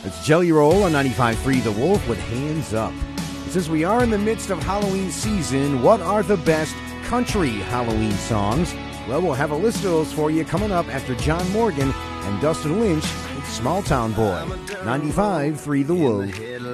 It's Jelly Roll on 95.3 The Wolf with Hands Up. Since we are in the midst of Halloween season, what are the best country Halloween songs? Well, we'll have a list of those for you coming up after John Morgan and Dustin Lynch with Small Town Boy. 95.3 The Wolf.